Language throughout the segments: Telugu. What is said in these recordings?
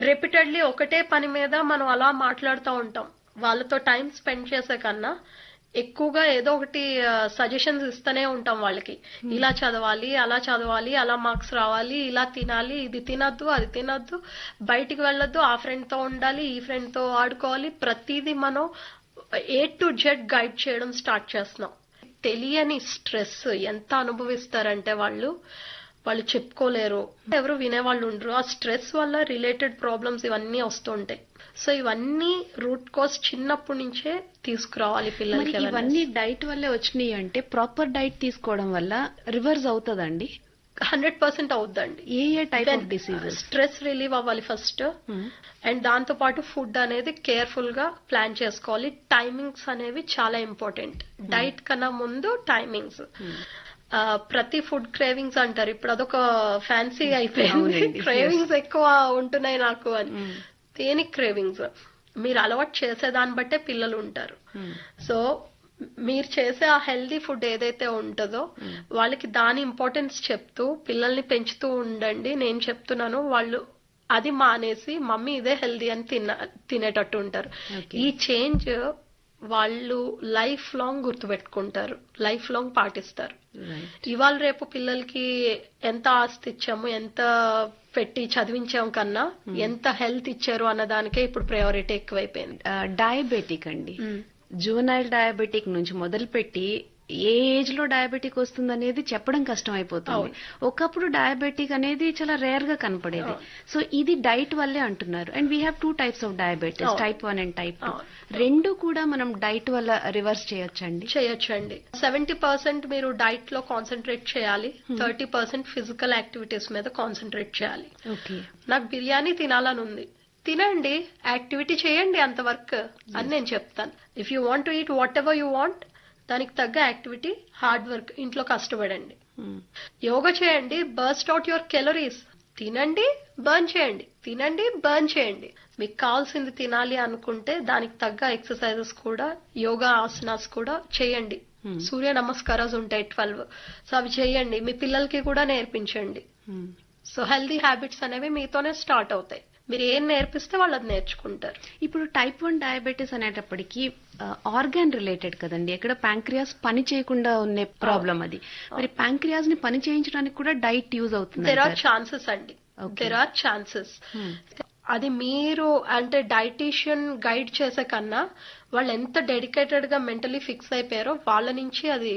రిపీటెడ్లీ ఒకటే పని మీద మనం అలా మాట్లాడుతూ ఉంటాం. వాళ్ళతో టైం స్పెండ్ చేసే కన్నా ఎక్కువగా ఏదో ఒకటి సజెషన్స్ ఇస్తూనే ఉంటాం వాళ్ళకి. ఇలా చదవాలి, అలా చదవాలి, అలా మార్క్స్ రావాలి, ఇలా తినాలి, ఇది తినద్దు, అది తినద్దు, బయటికి వెళ్ళొద్దు, ఆ ఫ్రెండ్ తో ఉండాలి, ఈ ఫ్రెండ్ తో ఆడుకోవాలి. ప్రతిదీ మనం A to Z గైడ్ చేయడం స్టార్ట్ చేస్తున్నాం. తెలియని స్ట్రెస్ ఎంత అనుభవిస్తారంటే వాళ్ళు చెప్పుకోలేరు, ఎవరు వినేవాళ్ళు ఉండరు. ఆ స్ట్రెస్ వల్ల రిలేటెడ్ ప్రాబ్లమ్స్ ఇవన్నీ వస్తుంటాయి. సో ఇవన్నీ రూట్ కాజ్ చిన్నప్పటి నుంచే తీసుకురావాలి పిల్లలకి. ఇవన్నీ డైట్ వల్లే వచ్చినాయి అంటే ప్రాపర్ డైట్ తీసుకోవడం వల్ల రివర్స్ అవుతుందండి? 100% అవుద్దండి. ఏ type of diseases? Stress relieve అవ్వాలి ఫస్ట్, అండ్ దాంతో పాటు ఫుడ్ అనేది కేర్ఫుల్ గా ప్లాన్ చేసుకోవాలి. టైమింగ్స్ అనేవి చాలా ఇంపార్టెంట్. డైట్ కన్నా ముందు టైమింగ్స్. ప్రతి ఫుడ్ క్రేవింగ్స్ అంటారు, ఇప్పుడు అదొక ఫ్యాన్సీ అయిపోయింది. క్రేవింగ్స్ ఎక్కువ ఉంటున్నాయి నాకు అని. దేనికి క్రేవింగ్స్? మీరు అలవాటు చేసేదాన్ని బట్టే పిల్లలు ఉంటారు. సో మీరు చేసే ఆ హెల్దీ ఫుడ్ ఏదైతే ఉంటుందో వాళ్ళకి దాని ఇంపార్టెన్స్ చెప్తూ పిల్లల్ని పెంచుతూ ఉండండి. నేను చెప్తున్నాను, వాళ్ళు అది మానేసి మమ్మీ ఇదే హెల్దీ అని తినేటట్టు ఉంటారు. ఈ చేంజ్ వాళ్ళు లైఫ్ లాంగ్ గుర్తుపెట్టుకుంటారు, లైఫ్ లాంగ్ పాటిస్తారు. ఇవాళ రేపు పిల్లలకి ఎంత ఆస్తి ఇచ్చాము, ఎంత పెట్టి చదివించాం కన్నా ఎంత హెల్త్ ఇచ్చారు అన్న దానికే ఇప్పుడు ప్రయారిటీ ఎక్కువైపోయింది. డయాబెటిక్ అండి, జువెనైల్ డయాబెటిక్ నుంచి మొదలుపెట్టి ఏ ఏజ్ లో డయాబెటిక్ వస్తుంది అనేది చెప్పడం కష్టం అయిపోతుంది. ఒకప్పుడు డయాబెటిక్ అనేది చాలా రేర్ గా కనపడేది. సో ఇది డైట్ వల్లే అంటున్నారు. And we have 2 types of diabetes, type 1 and type 2. రెండు కూడా మనం డైట్ వల్ల రివర్స్ చేయొచ్చండి? చేయొచ్చండి. 70% మీరు డైట్ లో కాన్సన్ట్రేట్ చేయాలి, 30% ఫిజికల్ యాక్టివిటీస్ మీద కాన్సన్ట్రేట్ చేయాలి. నాకు బిర్యానీ తినాలని ఉంది, తినండి, యాక్టివిటీ చేయండి, అంత వర్క్ అని నేను చెప్తాను. If you want to eat what ever you want, దానికి తగ్గ యాక్టివిటీ, హార్డ్ వర్క్, ఇంట్లో కష్టపడండి. యోగా చేయండి, బర్స్ట్ అవుట్ యువర్ కెలరీస్. తినండి, బర్న్ చేయండి, తినండి, బర్న్ చేయండి. మీకు కావాల్సింది తినాలి అనుకుంటే దానికి తగ్గ ఎక్సర్సైజెస్ కూడా, యోగా ఆసనాస్ కూడా చేయండి. సూర్య నమస్కారాలు ఉంటాయి 12, సో అవి చేయండి. మీ పిల్లలకి కూడా నేర్పించండి. సో హెల్దీ హ్యాబిట్స్ అనేవి మీతోనే స్టార్ట్ అవుతాయి. మీరు ఏం నేర్పిస్తే వాళ్ళు అది నేర్చుకుంటారు. ఇప్పుడు టైప్ 1 డయాబెటీస్ అనేటప్పటికీ ఆర్గాన్ రిలేటెడ్ కదండి, ఎక్కడ ప్యాంక్రియాస్ పని చేయకుండా ఉన్న ప్రాబ్లం అది. మరి ప్యాంక్రియాస్ ని పని చేయించడానికి కూడా డైట్ యూజ్ అవుతుంది? దెర్ ఆర్ ఛాన్సెస్ అండి, దెర్ ఆర్ ఛాన్సెస్. అది మీరు అంటే డైటీషియన్ గైడ్ చేసే కన్నా వాళ్ళు ఎంత డెడికేటెడ్ గా మెంటలీ ఫిక్స్ అయిపోయారో వాళ్ళ నుంచి అది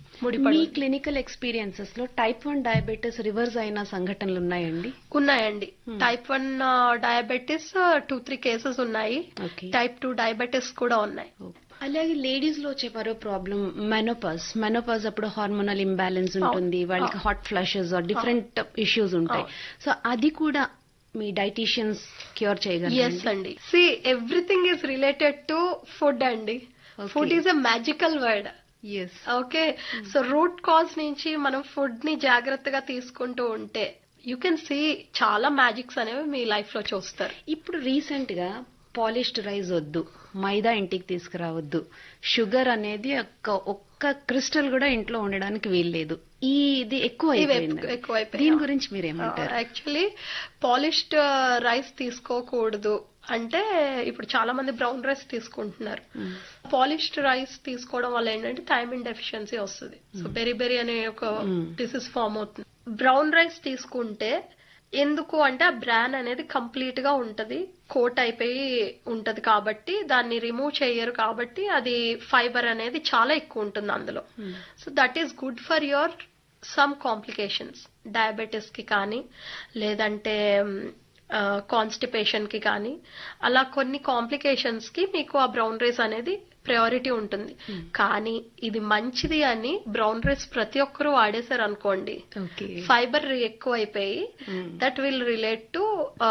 మీ క్లినికల్ ఎక్స్పీరియన్సెస్ లో టైప్ 1 డయాబెటీస్ రివర్స్ అయిన సంఘటనలు ఉన్నాయండి? ఉన్నాయండి. టైప్ 1 డయాబెటీస్ 2-3 కేసెస్ ఉన్నాయి. టైప్ 2 డయాబెటీస్ కూడా ఉన్నాయి. అలాగే లేడీస్ లో వచ్చే మరో ప్రాబ్లం మెనోపాజ్ అప్పుడు హార్మోనల్ ఇంబ్యాలెన్స్ ఉంటుంది, వాళ్ళకి హాట్ ఫ్లషెస్, డిఫరెంట్ ఇష్యూస్ ఉంటాయి. సో అది కూడా మీ డైటీషియన్స్ క్యూర్ చేయగలరు? ఎస్ అండి. C everything is related to food అండి. Food is a magical word. Okay, so root cause నుంచి మనం ఫుడ్ ని జాగ్రత్తగా తీసుకుంటూ ఉంటే యూ కెన్ సీ చాలా మ్యాజిక్స్ అనేవి మీ లైఫ్ లో చూస్తారు. ఇప్పుడు రీసెంట్ గా పాలిష్డ్ రైస్ వద్దు, మైదా ఇంటికి తీసుకురావద్దు, షుగర్ అనేది ఒక్క క్రిస్టల్ కూడా ఇంట్లో ఉండడానికి వీల్లేదు, ఇది ఎక్కువైపోయింది. దీని గురించి మీరేమంటారు? యాక్చువల్లీ పాలిష్డ్ రైస్ తీసుకోకూడదు అంటే ఇప్పుడు చాలా మంది బ్రౌన్ రైస్ తీసుకుంటున్నారు. పాలిష్డ్ రైస్ తీసుకోవడం వల్ల ఏంటంటే థైమిన్ డెఫిషియన్సీ వస్తుంది. సో బెరీ అనే ఒక డిసీజ్ ఫామ్ అవుతుంది. బ్రౌన్ రైస్ తీసుకుంటే ఎందుకు అంటే ఆ బ్రాన్ అనేది కంప్లీట్ గా ఉంటది, కోట్ అయిపోయి ఉంటది కాబట్టి దాన్ని రిమూవ్ చేయరు, కాబట్టి అది ఫైబర్ అనేది చాలా ఎక్కువ ఉంటుంది అందులో. So that is good for your some complications, diabetes కి కానీ లేదంటే కాన్స్టిపేషన్ కి కానీ, అలా కొన్ని కాంప్లికేషన్స్ కి మీకు ఆ బ్రౌన్ రైస్ అనేది ప్రయారిటీ ఉంటుంది. కానీ ఇది మంచిది అని బ్రౌన్ రైస్ ప్రతి ఒక్కరూ వాడేశారు అనుకోండి, ఫైబర్ ఎక్కువ అయిపోయి దట్ విల్ రిలేట్ టు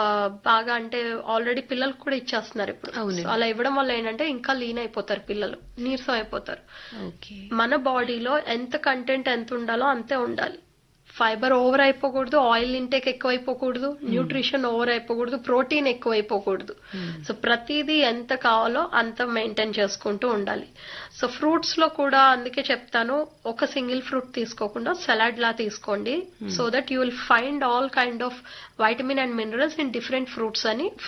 బాగా అంటే ఆల్రెడీ పిల్లలకు కూడా ఇచ్చేస్తున్నారు ఇప్పుడు. అలా ఇవ్వడం వల్ల ఏంటంటే ఇంకా లీన్ అయిపోతారు పిల్లలు, నీరసం అయిపోతారు. మన బాడీలో ఎంత కంటెంట్ ఎంత ఉండాలో అంతే ఉండాలి. ఫైబర్ ఓవర్ అయిపోకూడదు, ఆయిల్ ఇంటేక్ ఎక్కువ అయిపోకూడదు, న్యూట్రిషన్ ఓవర్ అయిపోకూడదు, ప్రోటీన్ ఎక్కువ అయిపోకూడదు. సో ప్రతిదీ ఎంత కావాలో అంత మెయింటైన్ చేసుకుంటూ ఉండాలి. సో ఫ్రూట్స్ లో కూడా అందుకే చెప్తాను, ఒక సింగిల్ ఫ్రూట్ తీసుకోకుండా సలాడ్ లా తీసుకోండి. So that you will find all kind of vitamin and minerals in different fruits అని